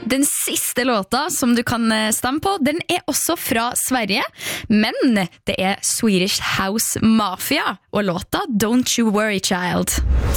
Den siste låta som du kan stemme på, den også fra Sverige, men det Swedish House Mafia og låta Don't You Worry Child.